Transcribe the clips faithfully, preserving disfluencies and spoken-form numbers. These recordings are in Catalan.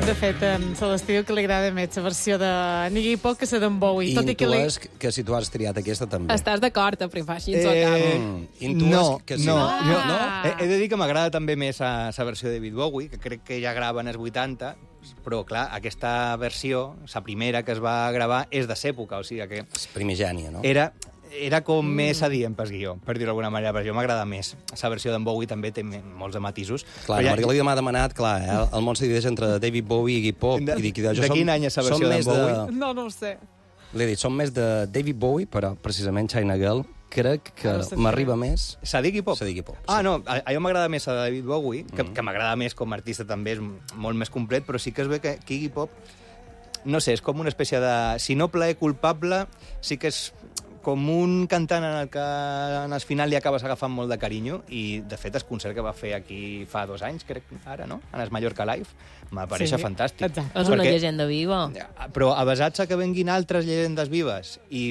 De fet, en Celestí que li agrada més la versió de Iggy Pop que la d'en Bowie. I tot i que li... intues que si tu has triat aquesta també. Estàs d'acord, a primer així ens ho Eh, acaba. Mm, intues no, que sí. no, Ah. jo, No? He, he de dir que m'agrada també més la versió de David Bowie, que crec que ja grava en els vuitanta, però, clar, aquesta versió, la primera que es va gravar, és de l'època, o sigui que És primigènia, no? era, era com mm. més adient pel guió, per dir-ho d'alguna manera, però jo m'agrada més. La versió d'en Bowie també té molts de matisos. Clar, la Margalida m'ha demanat, clar, eh, el món se divideix entre David Bowie i Iggy Pop. De- I dic, jo de som- quin any és la som versió d'en més Bowie? No, no ho sé. L'he dit, som més de David Bowie, però precisament China Girl crec que Ah, no sé si- m'arriba més S'ha dit Iggy Pop? S'ha dit Iggy Pop, Ah, sí. no, a, a jo m'agrada més a David Bowie, que, Mm. que m'agrada més com a artista també, és molt més complet, però sí que es ve que, que Iggy Pop, no sé, és com una espècie de... Si no plaer culpable, sí que és com un cantant en el que en el final li acabes agafant molt de carinyo, i de fet el concert que va fer aquí fa dos anys, crec, ara, no?, en el Mallorca Live, m'apareix Sí, fantàstic. exacte. És una Perquè- llegenda viva. Però avesats a que venguin altres llegendes vives i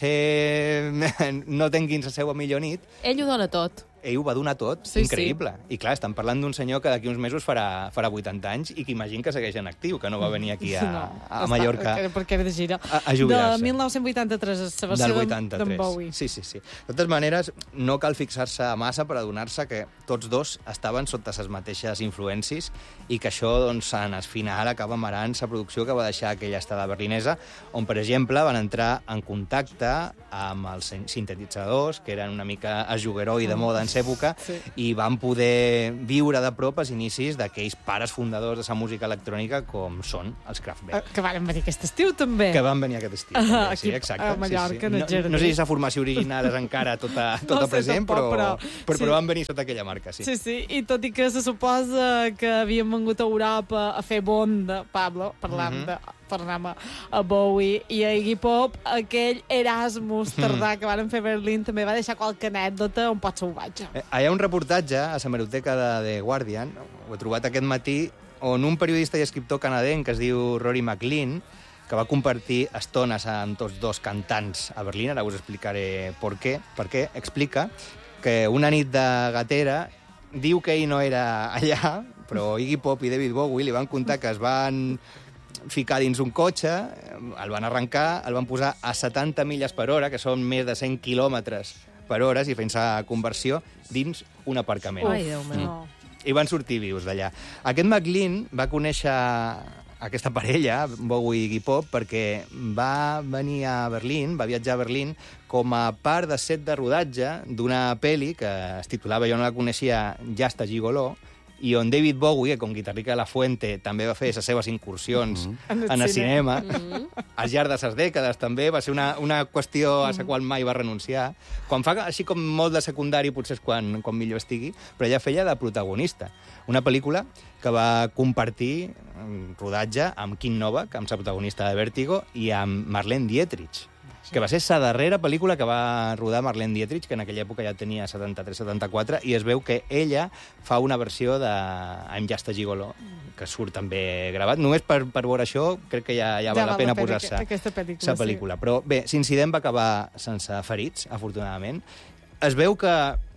potser no tinguin la seva millor nit, Ell ho dona tot. ell ho va donar tot, Sí, increïble. I clar, estan parlant d'un senyor que d'aquí uns mesos farà, farà vuitanta anys i que imagina que segueix en actiu, que no va venir aquí a, a Mallorca Està, perquè era de gira. a, a jubilar-se. De mil nou-cents vuitanta-tres, la versió Del d'en- vuitanta-tres. d'en Bowie. Sí, sí, sí. De totes maneres, no cal fixar-se massa per adonar-se que tots dos estaven sota les mateixes influències i que això, doncs, en el final acaba marant la producció que va deixar aquella estada berlinesa, on, per exemple, van entrar en contacte amb els sin- sintetitzadors, que eren una mica a jugueró i de moda en l'època, Sí. i van poder viure de prop els inicis d'aquells pares fundadors de la música electrònica com són els Kraftwerk. Eh, Que van venir aquest estiu, també. Que van venir aquest estiu. Ah, també, aquí sí, exacte. a Mallorca, sí, sí. en el No, jardí. no sé si la formació original és encara tota, tota No sé, present, tampoc, però, però- però, sí. però van venir sota aquella marca, sí. Sí, sí, i tot i que se suposa que havien vengut a Europa a fer bonda, Pablo, parlant Mhm. de tornem a, a Bowie i a Iggy Pop, aquell Erasmus tardà que van fer a Berlín també va deixar qualque anècdota un pot salvatge. Eh, Hi ha un reportatge a la hemeroteca de The Guardian, ho he trobat aquest matí, on un periodista i escriptor canadenc que es diu Rory McLean, que va compartir estones amb tots dos cantants a Berlín, ara us explicaré per què, per què, explica que una nit de gatera diu que ell no era allà, però Iggy Pop i David Bowie li van contar que es van ficar dins un cotxe, el van arrencar, el van posar a setanta milles per hora, que són més de cent quilòmetres per hora, i fent la conversió, dins un aparcament. Ai, Déu meu. No. I van sortir vius d'allà. Aquest McLean va conèixer aquesta parella, Bowie i Iggy Pop, perquè va venir a Berlín, va viatjar a Berlín com a part de set de rodatge d'una pel·li que es titulava, jo no la coneixia, Just a Gigoló, i on David Bowie, com guitarrica de La Fuente, també va fer les seves incursions mm -hmm. en el cinema. Mm -hmm. Al llarg de les dècades, també, va ser una, una qüestió a la qual mai va renunciar. Quan fa així com molt de secundari, potser és quan, quan millor estigui, però ella feia de protagonista. Una pel·lícula que va compartir rodatge amb Kim Novak, amb la protagonista de Vértigo, i amb Marlene Dietrich, que va ser la darrera pel·lícula que va rodar Marlene Dietrich, que en aquella època ja tenia setanta-tres setanta-quatre, i es veu que ella fa una versió de I'm Just a Gigolo, que surt també gravat. Només per, per veure això, crec que ja, ja, ja val la pena posar-se aquesta pel·lícula, la pel·lícula. Sí. Però bé, l'incident va acabar sense ferits, afortunadament. Es veu que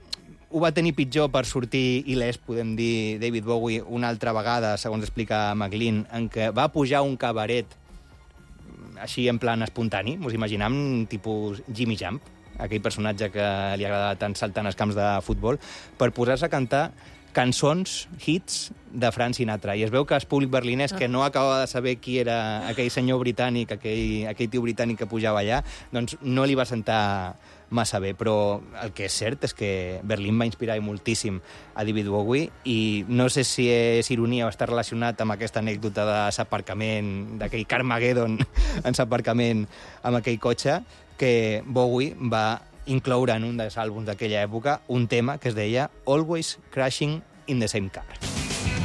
ho va tenir pitjor per sortir il·lès, podem dir, David Bowie, una altra vegada, segons explica McLean, en què va pujar a un cabaret així en plan espontani, us imaginam, tipus Jimmy Jump, aquell personatge que li agradava tant saltar als camps de futbol, per posar-se a cantar cançons, hits, de Frank Sinatra. I es veu que el públic berlinès, que no acabava de saber qui era aquell senyor britànic, aquell, aquell tio britànic que pujava allà, doncs no li va sentar massa bé. Però el que és cert és que Berlín va inspirar moltíssim a David Bowie, i no sé si és ironia o està relacionat amb aquesta anècdota de l'aparcament, d'aquell Carmageddon en l'aparcament amb aquell cotxe, que Bowie va incloure en un dels àlbums d'aquella època un tema que es deia Always Crashing in the Same Car.